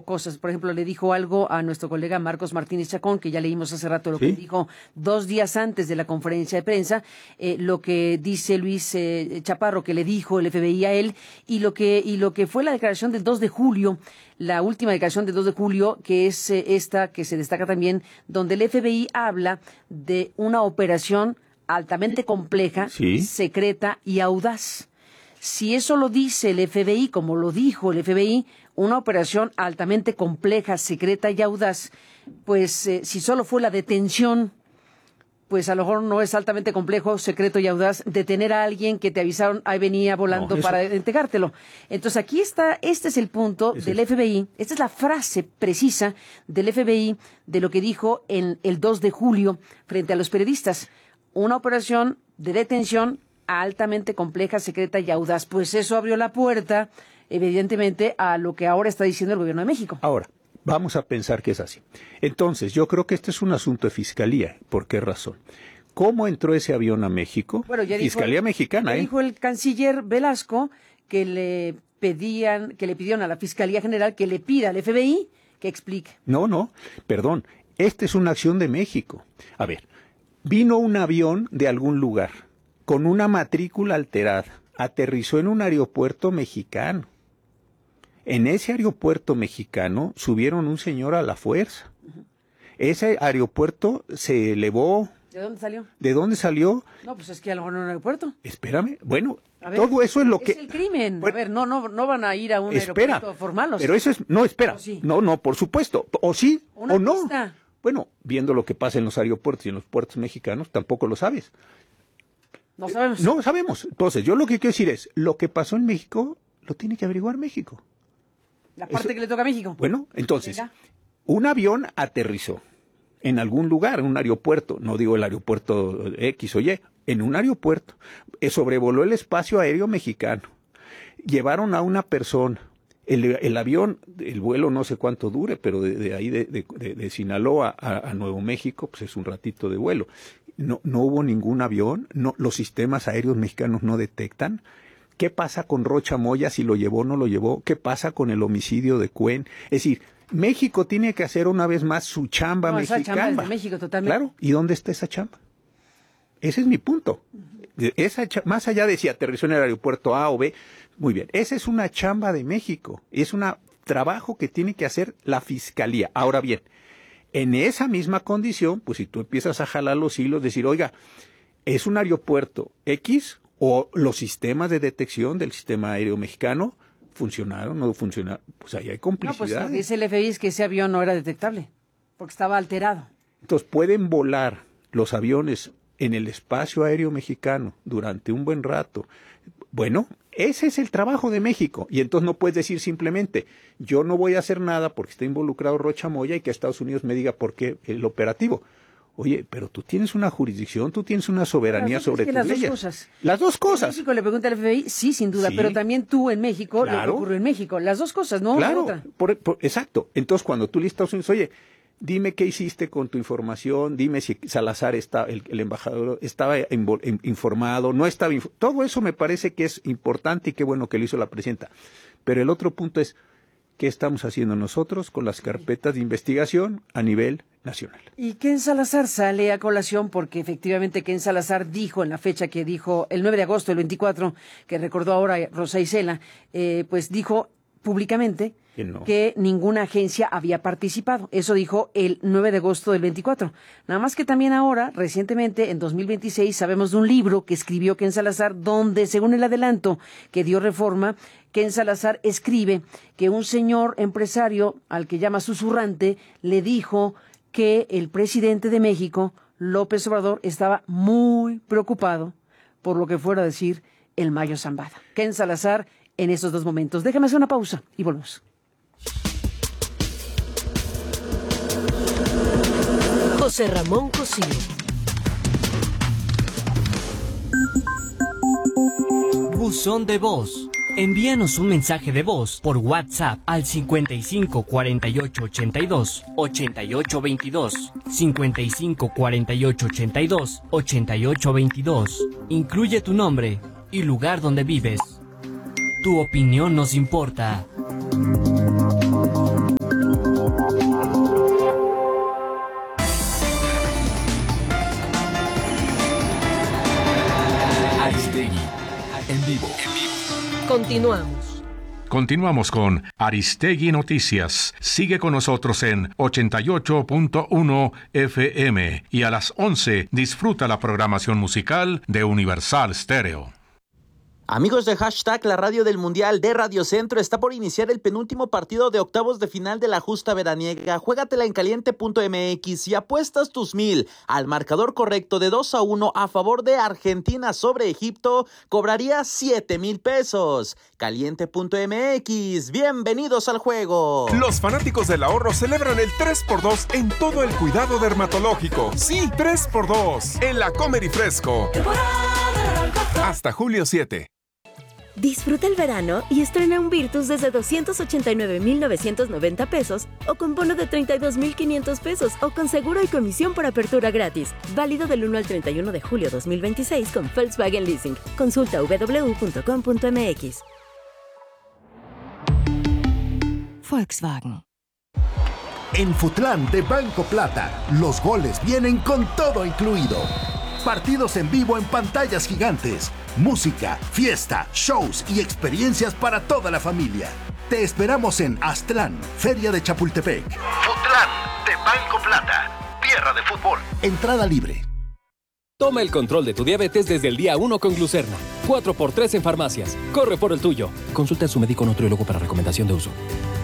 cosas. Por ejemplo, le dijo algo a nuestro colega Marcos Martínez Chacón, que ya leímos hace rato lo que dijo 2 días antes de la conferencia de prensa, lo que dice Luis Chaparro, que le dijo el FBI a él, y lo que fue la declaración del 2 de julio, la última declaración del 2 de julio, que es esta que se destaca también, donde el FBI habla de una operación altamente compleja, secreta y audaz. Si eso lo dice el FBI, como lo dijo el FBI, una operación altamente compleja, secreta y audaz, pues si solo fue la detención, pues a lo mejor no es altamente complejo, secreto y audaz detener a alguien que te avisaron, ahí venía volando para entregártelo. Entonces aquí está, este es el punto del FBI, esta es la frase precisa del FBI de lo que dijo en el 2 de julio frente a los periodistas. Una operación de detención altamente compleja, secreta y audaz. Pues eso abrió la puerta, evidentemente, a lo que ahora está diciendo el gobierno de México. Ahora, vamos a pensar que es así. Entonces, yo creo que este es un asunto de fiscalía. ¿Por qué razón? ¿Cómo entró ese avión a México? Bueno, ya Fiscalía mexicana, dijo el canciller Velasco que le pidieron a la Fiscalía General que le pida al FBI que explique. No, perdón. Esta es una acción de México. A ver, vino un avión de algún lugar con una matrícula alterada, aterrizó en un aeropuerto mexicano. En ese aeropuerto mexicano subieron un señor a la fuerza. Ese aeropuerto se elevó. ¿De dónde salió? ¿De dónde salió? No, pues es que a lo mejor no en un aeropuerto. Espérame, bueno, todo eso es lo que... Es el crimen. Bueno, a ver, no van a ir a un aeropuerto formal. Pero eso es... No, espera. Sí. No, por supuesto. O sí, una o no. pista. Bueno, viendo lo que pasa en los aeropuertos y en los puertos mexicanos, tampoco lo sabes. No sabemos. No sabemos. Entonces, yo lo que quiero decir es, lo que pasó en México, lo tiene que averiguar México. La parte que le toca a México. Bueno, entonces, un avión aterrizó en algún lugar, en un aeropuerto, no digo el aeropuerto X o Y, en un aeropuerto, sobrevoló el espacio aéreo mexicano, llevaron a una persona, el avión, el vuelo no sé cuánto dure, pero de ahí de Sinaloa a Nuevo México, pues es un ratito de vuelo. No hubo ningún avión, los sistemas aéreos mexicanos no detectan. ¿Qué pasa con Rocha Moya, si lo llevó o no lo llevó? ¿Qué pasa con el homicidio de Cuen? Es decir, México tiene que hacer una vez más su chamba mexicana. Esa chamba es de México, totalmente. Claro, ¿y dónde está esa chamba? Ese es mi punto. Más allá de si aterrizó en el aeropuerto A o B, muy bien, esa es una chamba de México, es un trabajo que tiene que hacer la Fiscalía. Ahora bien, en esa misma condición, pues si tú empiezas a jalar los hilos, decir, oiga, ¿es un aeropuerto X o los sistemas de detección del sistema aéreo mexicano funcionaron, no funcionaron? Pues ahí hay complicidad. No, pues lo que dice el FBI es que ese avión no era detectable, porque estaba alterado. Entonces, pueden volar los aviones en el espacio aéreo mexicano durante un buen rato. Bueno, ese es el trabajo de México. Y entonces no puedes decir simplemente, yo no voy a hacer nada porque está involucrado Rocha Moya y que Estados Unidos me diga por qué el operativo. Oye, pero tú tienes una jurisdicción, tú tienes una soberanía sobre tus leyes. Las dos cosas. Las dos cosas. En México le pregunta al FBI, sí, sin duda, pero también tú en México, lo que ocurrió en México. Las dos cosas, ¿no? Claro, otra. Exacto. Entonces, cuando tú le estás diciendo, oye, dime qué hiciste con tu información, dime si Salazar, el embajador, estaba informado, no estaba todo eso me parece que es importante y qué bueno que lo hizo la presidenta. Pero el otro punto es, ¿qué estamos haciendo nosotros con las carpetas de investigación a nivel nacional? Y Ken Salazar sale a colación porque efectivamente Ken Salazar dijo en la fecha que dijo el 9 de agosto del 24, que recordó ahora Rosa Isela, pues dijo públicamente que ninguna agencia había participado. Eso dijo el 9 de agosto del 24. Nada más que también ahora, recientemente, en 2026, sabemos de un libro que escribió Ken Salazar, donde, según el adelanto que dio Reforma, Ken Salazar escribe que un señor empresario, al que llama susurrante, le dijo que el presidente de México, López Obrador, estaba muy preocupado por lo que fuera a decir el Mayo Zambada. Ken Salazar en esos dos momentos. Déjame hacer una pausa y volvemos. José Ramón Cosío. Buzón de voz. Envíanos un mensaje de voz por WhatsApp al 55 48 82 88 22, 55 48 82 88 22. Incluye tu nombre y lugar donde vives. Tu opinión nos importa. Continuamos. Continuamos con Aristegui Noticias. Sigue con nosotros en 88.1 FM y a las 11 disfruta la programación musical de Universal Stereo. Amigos de Hashtag La Radio del Mundial de Radio Centro, está por iniciar el penúltimo partido de octavos de final de la justa veraniega. Juégatela en caliente.mx y apuestas tus 1,000 al marcador correcto de 2-1 a favor de Argentina sobre Egipto, cobrarías 7,000 pesos. Caliente.mx, bienvenidos al juego. Los fanáticos del ahorro celebran el 3x2 en todo el cuidado dermatológico. Sí, 3x2 en la Comer y Fresco. Hasta julio 7. Disfruta el verano y estrena un Virtus desde 289,990 pesos o con bono de 32,500 pesos o con seguro y comisión por apertura gratis. Válido del 1 al 31 de julio 2026 con Volkswagen Leasing. Consulta www.com.mx. Volkswagen. En Futlán de Banco Plata, los goles vienen con todo incluido. Partidos en vivo en pantallas gigantes, música, fiesta, shows y experiencias para toda la familia. Te esperamos en Aztlán, Feria de Chapultepec. Futlán de Banco Plata, tierra de fútbol. Entrada libre. Toma el control de tu diabetes desde el día 1 con Glucerna. 4x3 en farmacias. Corre por el tuyo. Consulta a su médico nutriólogo para recomendación de uso.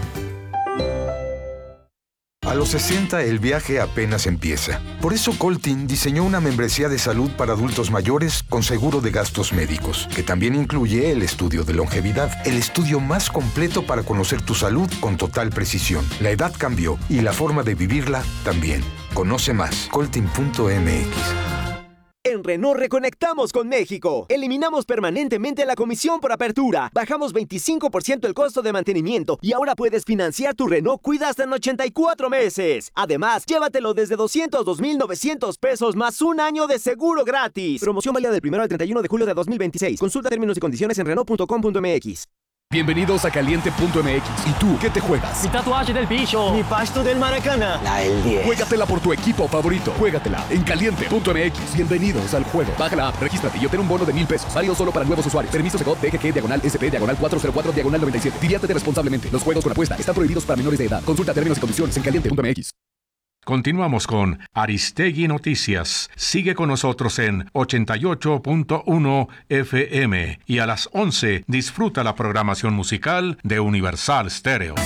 A los 60 el viaje apenas empieza. Por eso Coltin diseñó una membresía de salud para adultos mayores con seguro de gastos médicos, que también incluye el estudio de longevidad, el estudio más completo para conocer tu salud con total precisión. La edad cambió y la forma de vivirla también. Conoce más, coltin.mx. En Renault reconectamos con México. Eliminamos permanentemente la comisión por apertura. Bajamos 25% el costo de mantenimiento y ahora puedes financiar tu Renault Kwid hasta en 84 meses. Además, llévatelo desde 202,900 pesos más un año de seguro gratis. Promoción válida del 1 al 31 de julio de 2026. Consulta términos y condiciones en Renault.com.mx. Bienvenidos a Caliente.mx. ¿Y tú qué te juegas? Mi tatuaje del bicho. Mi pasto del Maracaná. La del 10. Juégatela por tu equipo favorito. Juégatela en Caliente.mx. Bienvenidos al juego. Baja la app, regístrate y obtén un bono de 1,000 pesos. Válido solo para nuevos usuarios. Permiso Segov DGG/SP/404/97. Diviértete responsablemente. Los juegos con apuesta están prohibidos para menores de edad. Consulta términos y condiciones en Caliente.mx. Continuamos con Aristegui Noticias. Sigue con nosotros en 88.1 FM y a las 11 disfruta la programación musical de Universal Stereo.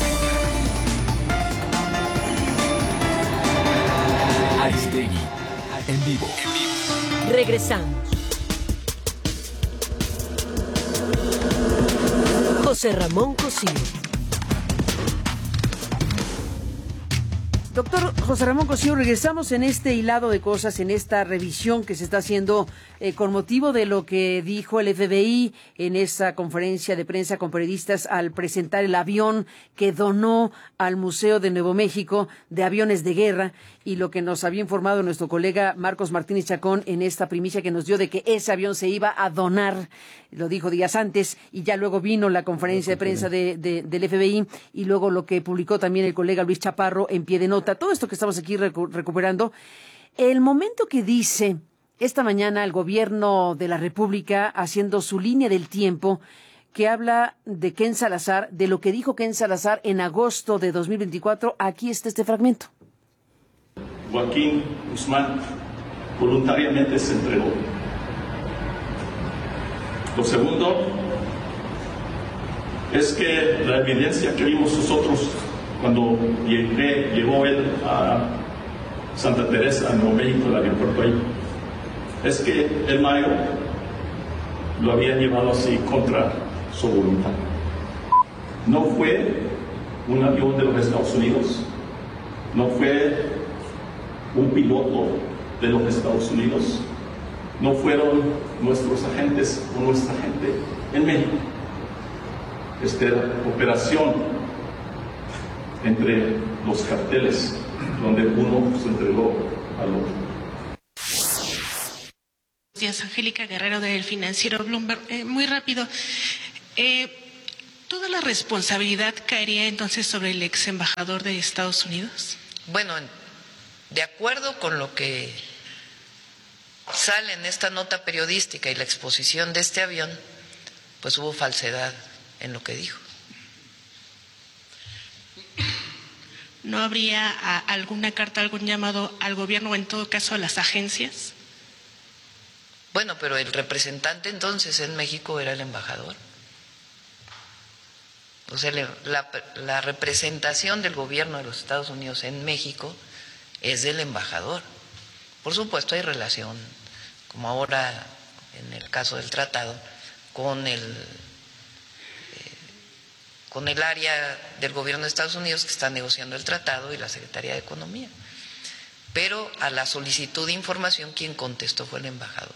Aristegui en vivo. Regresamos. José Ramón Cosío. Doctor José Ramón Cosío, regresamos en este hilado de cosas, en esta revisión que se está haciendo con motivo de lo que dijo el FBI en esa conferencia de prensa con periodistas al presentar el avión que donó al Museo de Nuevo México de aviones de guerra, y lo que nos había informado nuestro colega Marcos Martínez Chacón en esta primicia que nos dio de que ese avión se iba a donar, lo dijo días antes, y ya luego vino la conferencia de prensa del FBI, y luego lo que publicó también el colega Luis Chaparro en pie de nota. Todo esto que estamos aquí recuperando, el momento que dice esta mañana el gobierno de la República haciendo su línea del tiempo, que habla de Ken Salazar, de lo que dijo Ken Salazar en agosto de 2024, aquí está este fragmento. Joaquín Guzmán voluntariamente se entregó. Lo segundo es que la evidencia que vimos nosotros cuando llegó él a Santa Teresa, en Nuevo México, el aeropuerto ahí, es que el mayo lo habían llevado así contra su voluntad. No fue un avión de los Estados Unidos, no fue un piloto de los Estados Unidos, no fueron nuestros agentes o nuestra gente en México. Esta operación entre los carteles, donde uno se entregó al otro. Buenos días, Angélica Guerrero del financiero Bloomberg. Muy rápido, ¿toda la responsabilidad caería entonces sobre el ex embajador de Estados Unidos? Bueno, de acuerdo con lo que sale en esta nota periodística y la exposición de este avión, pues hubo falsedad en lo que dijo. ¿No habría alguna carta, algún llamado al gobierno o en todo caso a las agencias? Bueno, pero el representante entonces en México era el embajador. O sea, la representación del gobierno de los Estados Unidos en México es del embajador. Por supuesto hay relación, como ahora en el caso del tratado, con el área del gobierno de Estados Unidos que está negociando el tratado y la Secretaría de Economía. Pero a la solicitud de información quien contestó fue el embajador.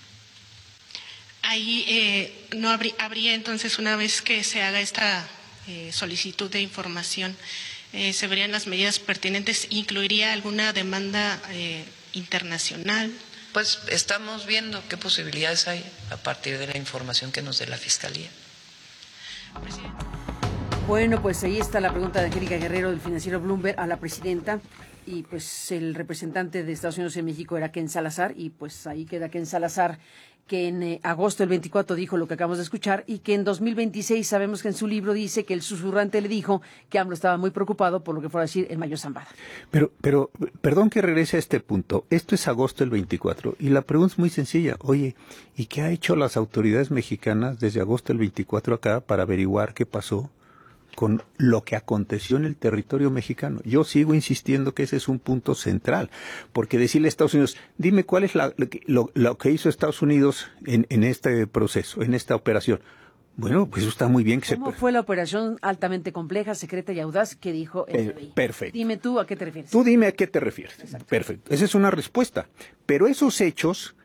Ahí no habría entonces, una vez que se haga esta solicitud de información, se verían las medidas pertinentes, ¿incluiría alguna demanda internacional? Pues estamos viendo qué posibilidades hay a partir de la información que nos dé la Fiscalía. Bueno, pues ahí está la pregunta de Angélica Guerrero del financiero Bloomberg a la presidenta, y pues el representante de Estados Unidos en México era Ken Salazar, y pues ahí queda Ken Salazar, que en agosto del 24 dijo lo que acabamos de escuchar, y que en 2026 sabemos que en su libro dice que el susurrante le dijo que AMLO estaba muy preocupado por lo que fuera a decir el Mayo Zambada. Pero, perdón que regrese a este punto. Esto es agosto del 24, y la pregunta es muy sencilla. Oye, ¿y qué ha hecho las autoridades mexicanas desde agosto del 24 acá para averiguar qué pasó con lo que aconteció en el territorio mexicano? Yo sigo insistiendo que ese es un punto central, porque decirle a Estados Unidos, dime cuál es lo que hizo Estados Unidos en este proceso, en esta operación. Bueno, pues eso está muy bien. ¿Cómo fue la operación altamente compleja, secreta y audaz que dijo el FBI? Perfecto. Dime tú a qué te refieres. Tú dime a qué te refieres. Exacto. Perfecto. Esa es una respuesta. Pero esos hechos,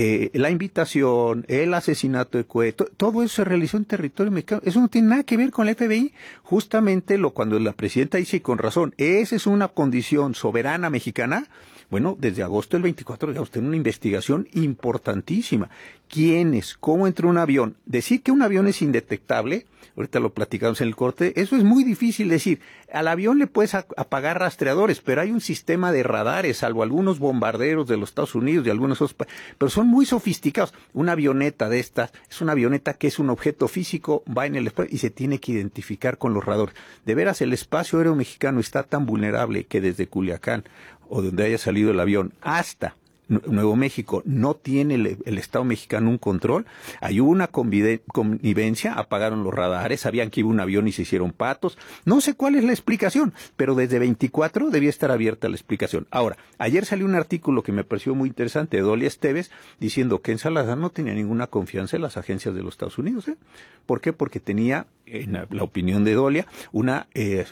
la invitación, el asesinato de Cueto, todo eso se realizó en territorio mexicano. Eso no tiene nada que ver con el FBI. Justamente cuando la presidenta dice, y con razón, esa es una condición soberana mexicana. Bueno, desde agosto del 24 ya usted una investigación importantísima. ¿Quiénes? ¿Cómo entró un avión? Decir que un avión es indetectable, ahorita lo platicamos en el corte, eso es muy difícil decir. Al avión le puedes apagar rastreadores, pero hay un sistema de radares, salvo algunos bombarderos de los Estados Unidos y algunos otros, pero son muy sofisticados. Una avioneta de estas es una avioneta que es un objeto físico, va en el espacio y se tiene que identificar con los radares. De veras, el espacio aéreo mexicano está tan vulnerable que desde Culiacán o donde haya salido el avión hasta Nuevo México no tiene el Estado mexicano un control. Ahí hubo una connivencia, apagaron los radares, sabían que iba un avión y se hicieron patos. No sé cuál es la explicación, pero desde 24 debía estar abierta la explicación. Ahora, ayer salió un artículo que me pareció muy interesante de Dolia Esteves diciendo que en Salazar no tenía ninguna confianza en las agencias de los Estados Unidos. ¿Por qué? Porque tenía, en la opinión de Dolia, una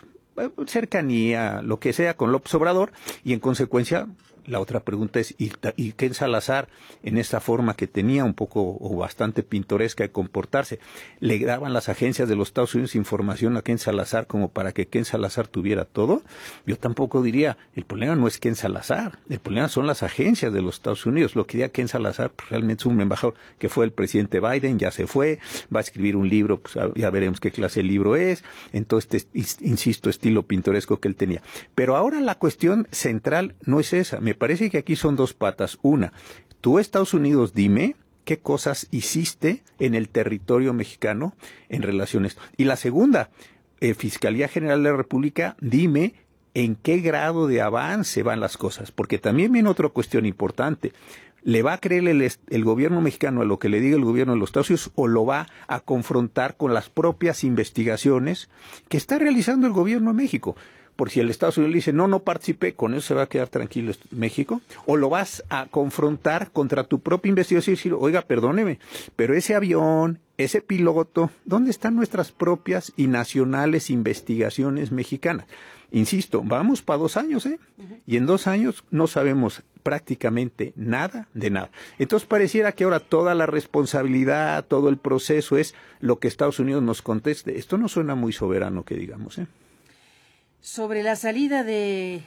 cercanía, lo que sea, con López Obrador, y en consecuencia la otra pregunta es, ¿y Ken Salazar, en esa forma que tenía un poco o bastante pintoresca de comportarse, le daban las agencias de los Estados Unidos información a Ken Salazar como para que Ken Salazar tuviera todo? Yo tampoco diría, el problema no es Ken Salazar, el problema son las agencias de los Estados Unidos. Lo que diría Ken Salazar, pues, realmente es un embajador que fue el presidente Biden, ya se fue, va a escribir un libro, pues ya veremos qué clase de libro es, entonces, insisto, estilo pintoresco que él tenía. Pero ahora la cuestión central no es esa. Me parece que aquí son dos patas. Una, tú, Estados Unidos, dime qué cosas hiciste en el territorio mexicano en relación a esto. Y la segunda, Fiscalía General de la República, dime en qué grado de avance van las cosas. Porque también viene otra cuestión importante. ¿Le va a creer el gobierno mexicano a lo que le diga el gobierno de los Estados Unidos o lo va a confrontar con las propias investigaciones que está realizando el gobierno de México? Por si el Estados Unidos le dice, no participé, ¿con eso se va a quedar tranquilo México? ¿O lo vas a confrontar contra tu propia investigación y decir, oiga, perdóneme, pero ese avión, ese piloto, ¿dónde están nuestras propias y nacionales investigaciones mexicanas? Insisto, vamos para 2 años, y en 2 años no sabemos prácticamente nada de nada. Entonces pareciera que ahora toda la responsabilidad, todo el proceso es lo que Estados Unidos nos conteste. Esto no suena muy soberano, que digamos, Sobre la salida de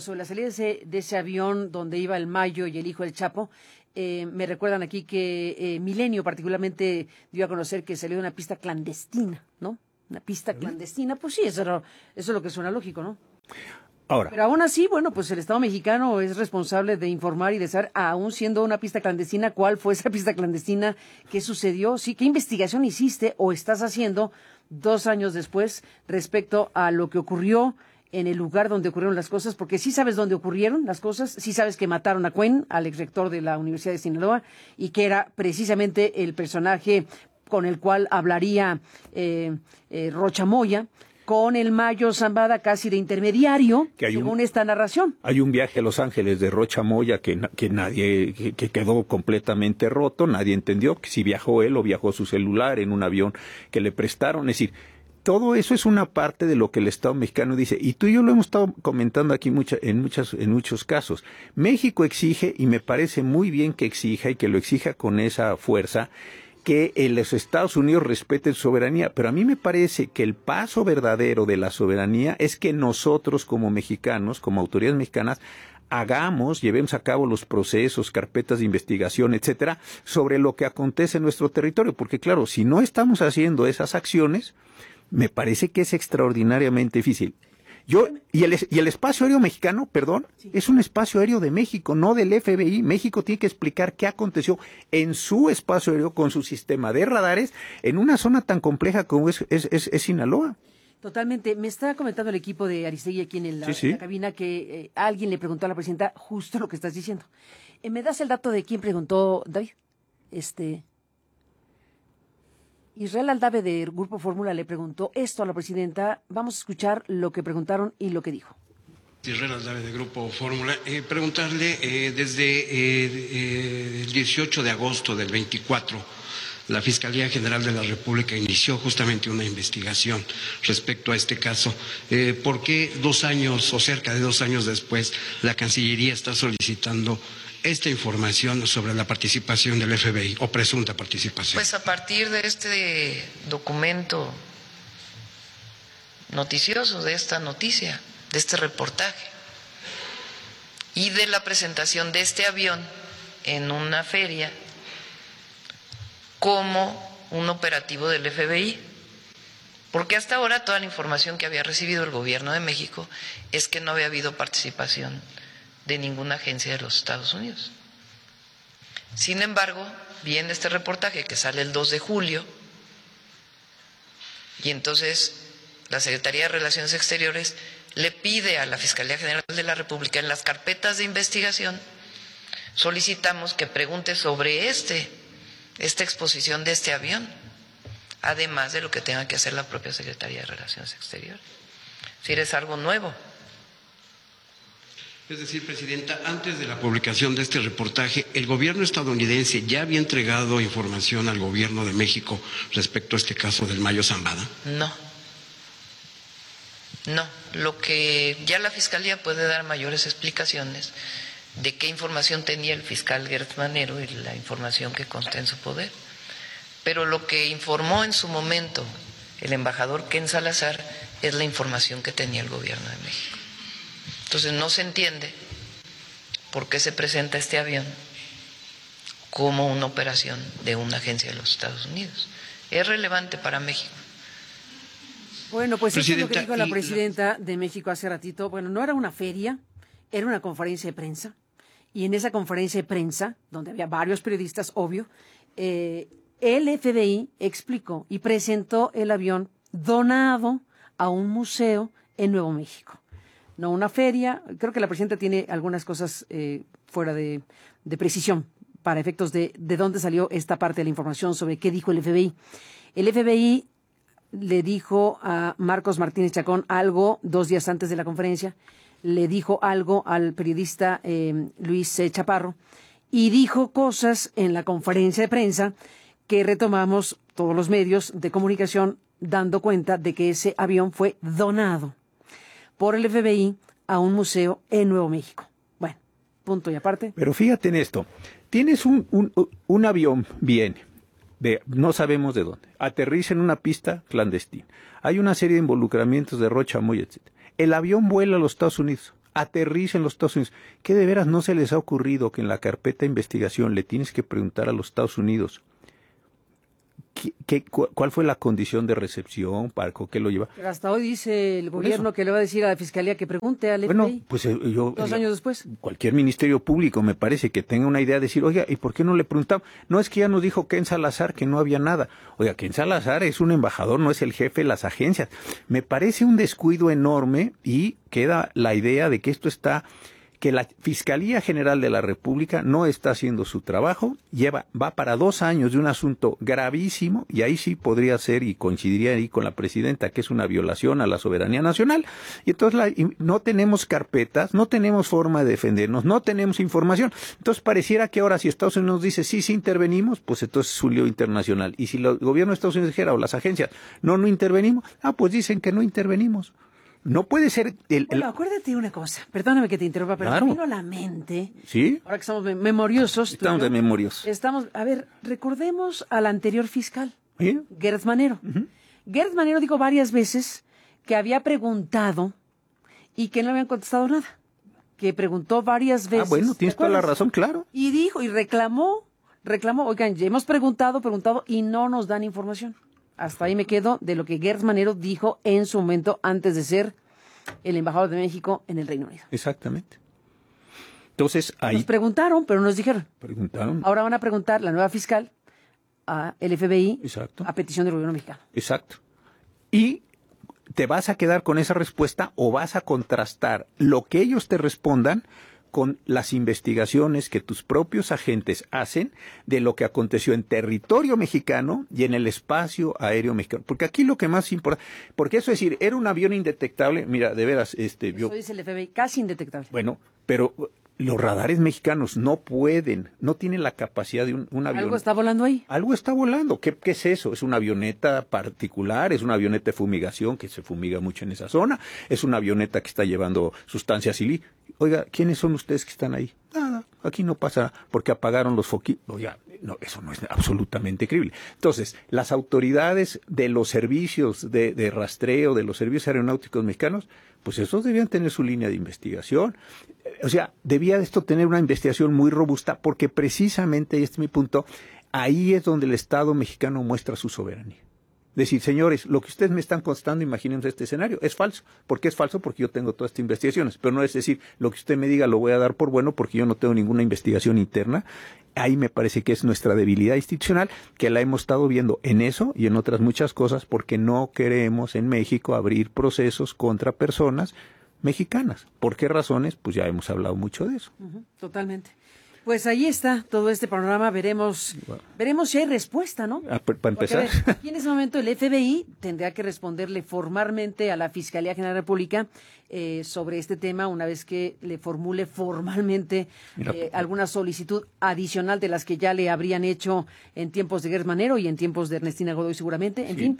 ese avión donde iba el Mayo y el hijo del Chapo, me recuerdan aquí que Milenio particularmente dio a conocer que salió de una pista clandestina, ¿no? Una pista clandestina, pues sí, eso es lo que suena lógico, ¿no? Ahora. Pero aún así, bueno, pues el Estado mexicano es responsable de informar y de saber, aún siendo una pista clandestina, cuál fue esa pista clandestina, qué sucedió, sí, qué investigación hiciste o estás haciendo 2 años después respecto a lo que ocurrió en el lugar donde ocurrieron las cosas, porque sí sabes dónde ocurrieron las cosas, sí sabes que mataron a Cuen, al exrector de la Universidad de Sinaloa, y que era precisamente el personaje con el cual hablaría Rocha Moya, con el Mayo Zambada casi de intermediario, según esta narración. Hay un viaje a Los Ángeles de Rocha Moya que quedó completamente roto, nadie entendió que si viajó él o viajó su celular en un avión que le prestaron, es decir, todo eso es una parte de lo que el Estado mexicano dice, y tú y yo lo hemos estado comentando aquí en muchos casos. México exige, y me parece muy bien que exija y que lo exija con esa fuerza, que los Estados Unidos respeten su soberanía, pero a mí me parece que el paso verdadero de la soberanía es que nosotros como mexicanos, como autoridades mexicanas, llevemos a cabo los procesos, carpetas de investigación, etcétera, sobre lo que acontece en nuestro territorio, porque claro, si no estamos haciendo esas acciones, me parece que es extraordinariamente difícil. Y el espacio aéreo mexicano, es un espacio aéreo de México, no del FBI. México tiene que explicar qué aconteció en su espacio aéreo con su sistema de radares en una zona tan compleja como es Sinaloa. Totalmente. Me está comentando el equipo de Aristegui aquí en la cabina que alguien le preguntó a la presidenta justo lo que estás diciendo. ¿Me das el dato de quién preguntó, David? Israel Aldave del Grupo Fórmula le preguntó esto a la presidenta. Vamos a escuchar lo que preguntaron y lo que dijo. Israel Aldave del Grupo Fórmula, preguntarle desde el 18 de agosto del 24, la Fiscalía General de la República inició justamente una investigación respecto a este caso. ¿Por qué 2 años o cerca de 2 años después la Cancillería está solicitando esta información sobre la participación del FBI o presunta participación? Pues a partir de este documento noticioso, de esta noticia, de este reportaje y de la presentación de este avión en una feria como un operativo del FBI. Porque hasta ahora toda la información que había recibido el gobierno de México es que no había habido participación de ninguna agencia de los Estados Unidos. Sin embargo, viene este reportaje que sale el 2 de julio y entonces la Secretaría de Relaciones Exteriores le pide a la Fiscalía General de la República en las carpetas de investigación, solicitamos que pregunte sobre esta exposición de este avión, además de lo que tenga que hacer la propia Secretaría de Relaciones Exteriores. Es decir, es algo nuevo. Es decir, Presidenta, antes de la publicación de este reportaje, ¿el gobierno estadounidense ya había entregado información al gobierno de México respecto a este caso del Mayo Zambada? No. Lo que ya la Fiscalía puede dar mayores explicaciones de qué información tenía el fiscal Gertz Manero y la información que consta en su poder. Pero lo que informó en su momento el embajador Ken Salazar es la información que tenía el gobierno de México. Entonces no se entiende por qué se presenta este avión como una operación de una agencia de los Estados Unidos. Es relevante para México. Bueno, pues eso es lo que dijo la presidenta de México hace ratito. Bueno, no era una feria, era una conferencia de prensa. Y en esa conferencia de prensa, donde había varios periodistas, obvio, el FBI explicó y presentó el avión donado a un museo en Nuevo México. No una feria. Creo que la presidenta tiene algunas cosas fuera de precisión para efectos de dónde salió esta parte de la información sobre qué dijo el FBI. El FBI le dijo a Marcos Martínez Chacón algo 2 días antes de la conferencia, le dijo algo al periodista Luis Chaparro y dijo cosas en la conferencia de prensa que retomamos todos los medios de comunicación dando cuenta de que ese avión fue donado por el FBI a un museo en Nuevo México. Bueno, punto y aparte. Pero fíjate en esto, tienes un avión, viene, no sabemos de dónde, aterriza en una pista clandestina, hay una serie de involucramientos de Rocha Moya, etc. El avión vuela a los Estados Unidos, aterriza en los Estados Unidos. ¿Qué de veras no se les ha ocurrido que en la carpeta de investigación le tienes que preguntar a los Estados Unidos ¿Cuál fue la condición de recepción? ¿Para qué lo lleva? Pero hasta hoy dice el gobierno que le va a decir a la Fiscalía que pregunte al FBI. Bueno, pues yo... 2 años después. Cualquier ministerio público me parece que tenga una idea de decir, oiga, ¿y por qué no le preguntamos? No, es que ya nos dijo Ken Salazar que no había nada. Oiga, Ken Salazar es un embajador, no es el jefe de las agencias. Me parece un descuido enorme y queda la idea de que esto está... que la Fiscalía General de la República no está haciendo su trabajo, va para 2 años de un asunto gravísimo, y ahí sí podría ser, y coincidiría ahí con la presidenta, que es una violación a la soberanía nacional, y entonces no tenemos carpetas, no tenemos forma de defendernos, no tenemos información. Entonces pareciera que ahora si Estados Unidos nos dice sí intervenimos, pues entonces es un lío internacional, y si el gobierno de Estados Unidos dijera, o las agencias, no intervenimos, pues dicen que no intervenimos. No puede ser Bueno, acuérdate una cosa, perdóname que te interrumpa, pero me vino a la mente, ¿sí? Ahora que estamos memoriosos. Estamos de memoriosos. A ver, recordemos al anterior fiscal, Gertz Manero. Gertz Manero dijo varias veces que había preguntado y que no habían contestado nada, que preguntó varias veces. Bueno, tienes toda la razón, claro. Y dijo, y reclamó, oigan, ya hemos preguntado y no nos dan información. Hasta ahí me quedo de lo que Gertz Manero dijo en su momento antes de ser el embajador de México en el Reino Unido. Exactamente. Entonces, ahí... Nos preguntaron, pero no nos dijeron. Preguntaron. Ahora van a preguntar la nueva fiscal al FBI. Exacto. A petición del gobierno mexicano. Exacto. Y te vas a quedar con esa respuesta o vas a contrastar lo que ellos te respondan con las investigaciones que tus propios agentes hacen de lo que aconteció en territorio mexicano y en el espacio aéreo mexicano. Porque aquí lo que más importa, porque eso es decir, era un avión indetectable, mira, de veras, Eso dice el FBI, casi indetectable. Bueno, pero los radares mexicanos no tienen la capacidad de un avión. ¿Algo está volando ahí? Algo está volando. ¿Qué es eso? ¿Es una avioneta particular? ¿Es una avioneta de fumigación que se fumiga mucho en esa zona? ¿Es una avioneta que está llevando sustancias ilícitas? Oiga, ¿quiénes son ustedes que están ahí? Nada, aquí no pasa porque apagaron los foquitos. Oiga, no, eso no es absolutamente creíble. Entonces, las autoridades de los servicios de rastreo, de los servicios aeronáuticos mexicanos, pues esos debían tener su línea de investigación. O sea, debía esto tener una investigación muy robusta porque precisamente, y este es mi punto, ahí es donde el Estado mexicano muestra su soberanía. Decir, señores, lo que ustedes me están constando, imagínense este escenario, es falso. ¿Por qué es falso? Porque yo tengo todas estas investigaciones. Pero no es decir, lo que usted me diga lo voy a dar por bueno porque yo no tengo ninguna investigación interna. Ahí me parece que es nuestra debilidad institucional, que la hemos estado viendo en eso y en otras muchas cosas, porque no queremos en México abrir procesos contra personas mexicanas. ¿Por qué razones? Pues ya hemos hablado mucho de eso. Totalmente. Pues ahí está todo este panorama, veremos si hay respuesta, ¿no? Para empezar. Porque, a ver, aquí en ese momento el FBI tendrá que responderle formalmente a la Fiscalía General de la República sobre este tema una vez que le formule formalmente alguna solicitud adicional de las que ya le habrían hecho en tiempos de Gertz Manero y en tiempos de Ernestina Godoy seguramente, en fin,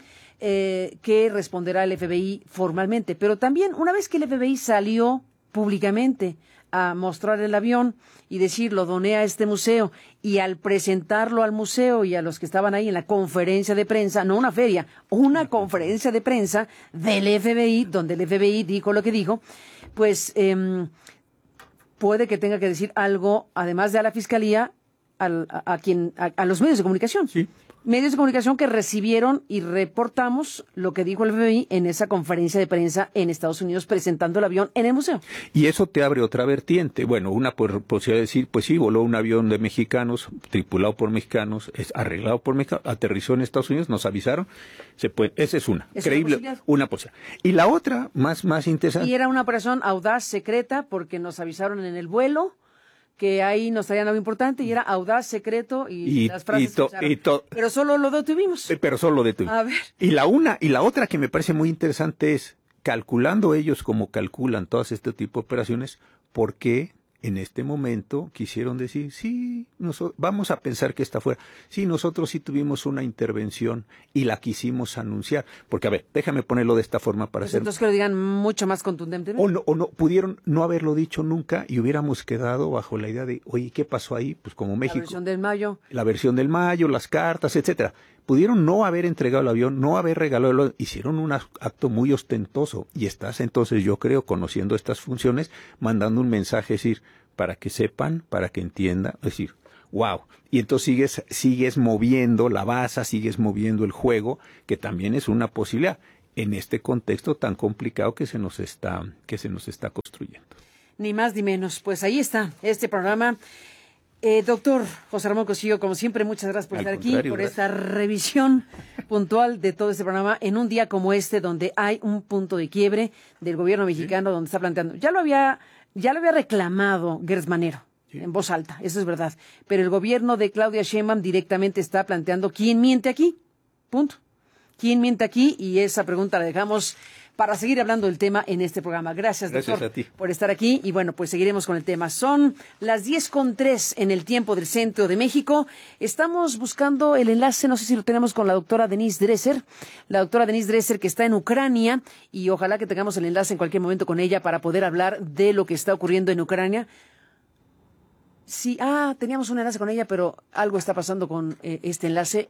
que responderá el FBI formalmente. Pero también una vez que el FBI salió públicamente a mostrar el avión y decir, lo doné a este museo, y al presentarlo al museo y a los que estaban ahí en la conferencia de prensa, no una feria, una conferencia de prensa del FBI, donde el FBI dijo lo que dijo, pues puede que tenga que decir algo, además de a la Fiscalía, a los medios de comunicación. Sí. Medios de comunicación que recibieron y reportamos lo que dijo el FBI en esa conferencia de prensa en Estados Unidos presentando el avión en el museo. Y eso te abre otra vertiente. Bueno, una posibilidad de decir, pues sí, voló un avión de mexicanos, tripulado por mexicanos, arreglado por mexicanos, aterrizó en Estados Unidos, nos avisaron. Esa es una. Creíble, una posibilidad. Y la otra, más interesante. Y era una operación audaz, secreta, porque nos avisaron en el vuelo que ahí nos traían algo importante y era audaz, secreto y las frases pero solo lo detuvimos. A ver. Y la otra que me parece muy interesante es, calculando ellos como calculan todas este tipo de operaciones, ¿por qué en este momento quisieron decir, sí, vamos a pensar que está fuera? Sí, nosotros sí tuvimos una intervención y la quisimos anunciar. Porque, a ver, déjame ponerlo de esta forma para hacer... Entonces que lo digan mucho más contundentemente. O no, pudieron no haberlo dicho nunca y hubiéramos quedado bajo la idea de, oye, ¿qué pasó ahí? Pues como México. La versión del Mayo. La versión del Mayo, las cartas, etcétera. Pudieron no haber entregado el avión, no haber regalado el avión, hicieron un acto muy ostentoso. Y estás entonces, yo creo, conociendo estas funciones, mandando un mensaje, es decir, para que sepan, para que entiendan, es decir, wow. Y entonces sigues moviendo la base, sigues moviendo el juego, que también es una posibilidad en este contexto tan complicado que se nos está construyendo. Ni más ni menos. Pues ahí está este programa. Doctor José Ramón Cosío, como siempre, muchas gracias por estar aquí, por esta revisión puntual de todo este programa en un día como este, donde hay un punto de quiebre del gobierno mexicano, donde está planteando, ya lo había reclamado Gertz Manero en voz alta, eso es verdad, pero el gobierno de Claudia Sheinbaum directamente está planteando quién miente aquí, punto. ¿Quién miente aquí? Y esa pregunta la dejamos para seguir hablando del tema en este programa. Gracias, doctor, a ti por estar aquí. Y bueno, pues seguiremos con el tema. Son las 10:03 en el tiempo del centro de México. Estamos buscando el enlace, no sé si lo tenemos con la doctora Denise Dresser. La doctora Denise Dresser, que está en Ucrania, y ojalá que tengamos el enlace en cualquier momento con ella para poder hablar de lo que está ocurriendo en Ucrania. Sí, teníamos un enlace con ella, pero algo está pasando con este enlace.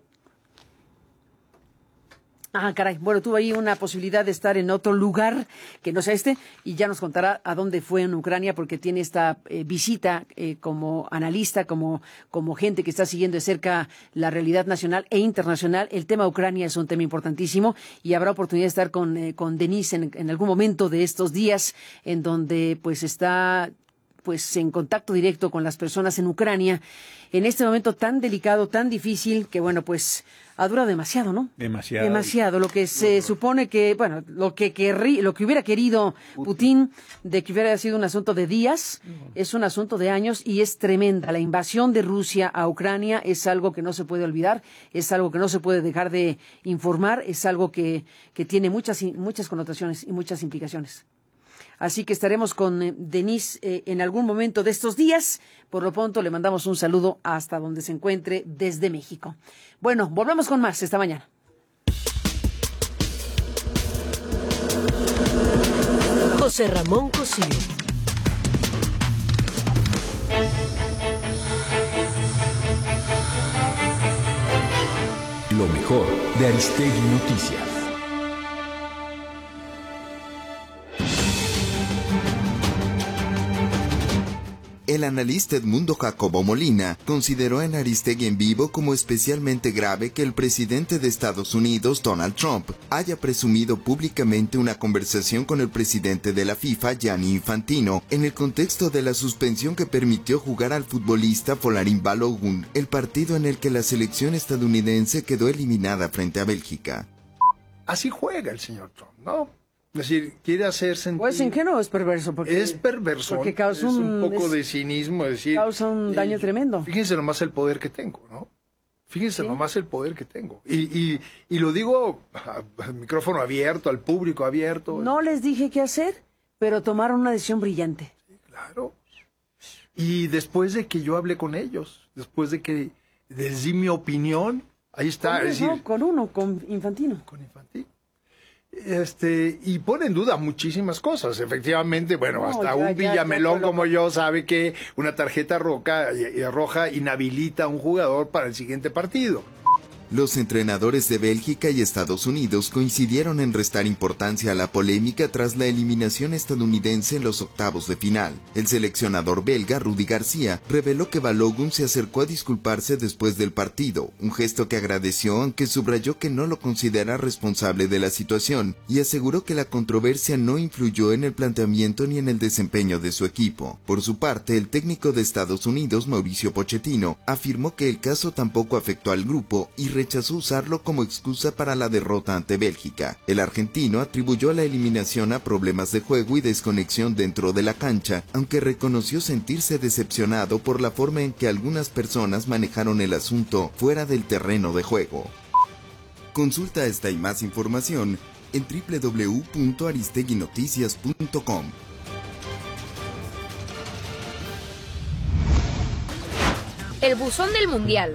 Caray. Bueno, tuvo ahí una posibilidad de estar en otro lugar que no sea este, y ya nos contará a dónde fue en Ucrania, porque tiene esta visita como analista, como gente que está siguiendo de cerca la realidad nacional e internacional. El tema Ucrania es un tema importantísimo y habrá oportunidad de estar con Denise en algún momento de estos días, en donde pues está en contacto directo con las personas en Ucrania, en este momento tan delicado, tan difícil, que bueno, pues ha durado demasiado, ¿no? Demasiado. Lo que se supone que, bueno, lo que hubiera querido Putin, de que hubiera sido un asunto de días, es un asunto de años, y es tremenda. La invasión de Rusia a Ucrania es algo que no se puede olvidar, es algo que no se puede dejar de informar, es algo que tiene muchas connotaciones y muchas implicaciones. Así que estaremos con Denise en algún momento de estos días. Por lo pronto le mandamos un saludo hasta donde se encuentre desde México. Bueno, volvemos con más esta mañana. José Ramón Cosío. Lo mejor de Aristegui Noticias. El analista Edmundo Jacobo Molina consideró en Aristegui en Vivo como especialmente grave que el presidente de Estados Unidos, Donald Trump, haya presumido públicamente una conversación con el presidente de la FIFA, Gianni Infantino, en el contexto de la suspensión que permitió jugar al futbolista Folarin Balogun, el partido en el que la selección estadounidense quedó eliminada frente a Bélgica. Así juega el señor Trump, ¿no? Es decir, quiere hacer sentir... Pues ingenuo, es perverso. Es perverso. Porque causa es un poco de cinismo. Es decir, causa un daño tremendo. Fíjense nomás el poder que tengo, ¿no? Fíjense nomás el poder que tengo. Y lo digo al micrófono abierto, al público abierto. No les dije qué hacer, pero tomaron una decisión brillante. Sí, claro. Y después de que yo hablé con ellos, después de que les di mi opinión, ahí está. Con Infantino. Con Infantino. Y pone en duda muchísimas cosas. Efectivamente, bueno, hasta un Villamelón como yo sabe que una tarjeta roja inhabilita a un jugador para el siguiente partido. Los entrenadores de Bélgica y Estados Unidos coincidieron en restar importancia a la polémica tras la eliminación estadounidense en los octavos de final. El seleccionador belga, Rudy García, reveló que Balogun se acercó a disculparse después del partido, un gesto que agradeció, aunque subrayó que no lo considera responsable de la situación, y aseguró que la controversia no influyó en el planteamiento ni en el desempeño de su equipo. Por su parte, el técnico de Estados Unidos, Mauricio Pochettino, afirmó que el caso tampoco afectó al grupo y rechazó usarlo como excusa para la derrota ante Bélgica. El argentino atribuyó la eliminación a problemas de juego y desconexión dentro de la cancha, aunque reconoció sentirse decepcionado por la forma en que algunas personas manejaron el asunto fuera del terreno de juego. Consulta esta y más información en www.aristeguinoticias.com. El buzón del Mundial.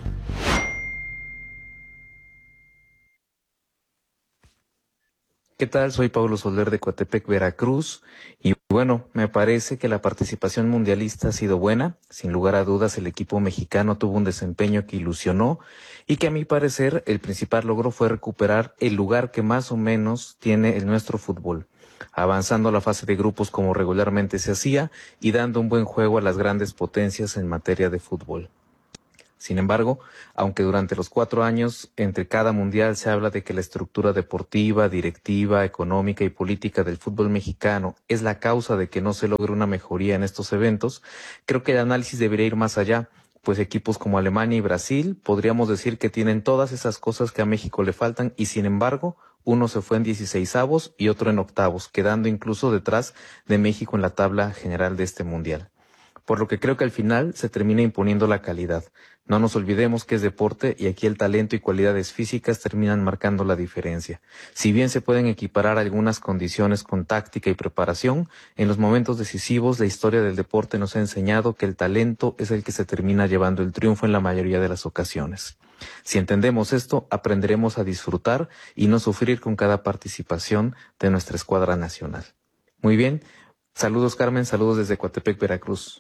¿Qué tal? Soy Pablo Soler de Coatepec, Veracruz, y bueno, me parece que la participación mundialista ha sido buena. Sin lugar a dudas, el equipo mexicano tuvo un desempeño que ilusionó y que a mi parecer el principal logro fue recuperar el lugar que más o menos tiene el nuestro fútbol, avanzando a la fase de grupos como regularmente se hacía y dando un buen juego a las grandes potencias en materia de fútbol. Sin embargo, aunque durante los 4 años entre cada mundial se habla de que la estructura deportiva, directiva, económica y política del fútbol mexicano es la causa de que no se logre una mejoría en estos eventos, creo que el análisis debería ir más allá, pues equipos como Alemania y Brasil podríamos decir que tienen todas esas cosas que a México le faltan y sin embargo uno se fue en 16avos y otro en octavos, quedando incluso detrás de México en la tabla general de este mundial. Por lo que creo que al final se termina imponiendo la calidad. No nos olvidemos que es deporte y aquí el talento y cualidades físicas terminan marcando la diferencia. Si bien se pueden equiparar algunas condiciones con táctica y preparación, en los momentos decisivos la historia del deporte nos ha enseñado que el talento es el que se termina llevando el triunfo en la mayoría de las ocasiones. Si entendemos esto, aprenderemos a disfrutar y no sufrir con cada participación de nuestra escuadra nacional. Muy bien, saludos Carmen, saludos desde Coatepec, Veracruz.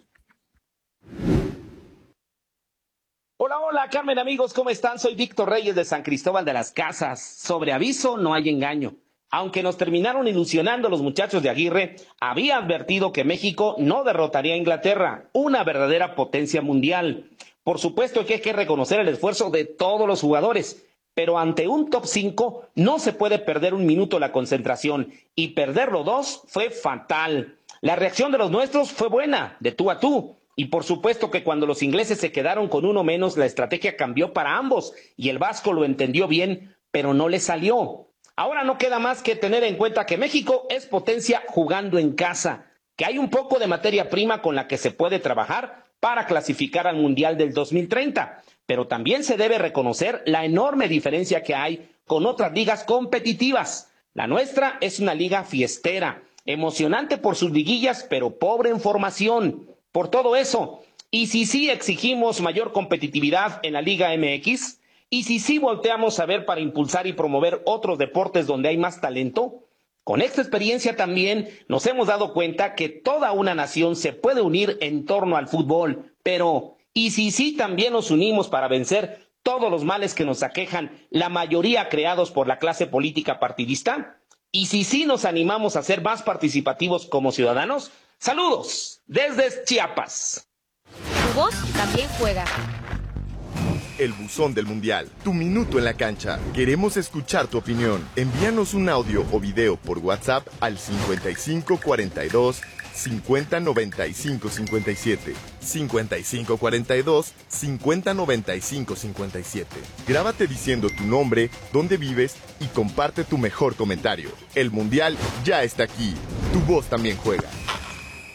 Hola Carmen, amigos, ¿cómo están? Soy Víctor Reyes de San Cristóbal de las Casas. Sobre aviso no hay engaño. Aunque nos terminaron ilusionando los muchachos de Aguirre, había advertido que México no derrotaría a Inglaterra, una verdadera potencia mundial. Por supuesto que hay que reconocer el esfuerzo de todos los jugadores, pero ante un top 5 no se puede perder un minuto la concentración, y perderlo 2 fue fatal. La reacción de los nuestros fue buena, de tú a tú. Y por supuesto que cuando los ingleses se quedaron con uno menos, la estrategia cambió para ambos y el vasco lo entendió bien, pero no le salió. Ahora no queda más que tener en cuenta que México es potencia jugando en casa, que hay un poco de materia prima con la que se puede trabajar para clasificar al Mundial del 2030, pero también se debe reconocer la enorme diferencia que hay con otras ligas competitivas. La nuestra es una liga fiestera, emocionante por sus liguillas, pero pobre en formación. Por todo eso, y si sí exigimos mayor competitividad en la Liga MX, y si sí volteamos a ver para impulsar y promover otros deportes donde hay más talento, con esta experiencia también nos hemos dado cuenta que toda una nación se puede unir en torno al fútbol, pero ¿y si sí también nos unimos para vencer todos los males que nos aquejan, la mayoría creados por la clase política partidista? ¿Y si sí nos animamos a ser más participativos como ciudadanos? Saludos desde Chiapas. Tu voz también juega. El buzón del mundial, tu minuto en la cancha. Queremos escuchar tu opinión. Envíanos un audio o video por WhatsApp al 5542 5095 57. 5542 5095 57. Grábate diciendo tu nombre, dónde vives y comparte tu mejor comentario. El mundial ya está aquí. Tu voz también juega.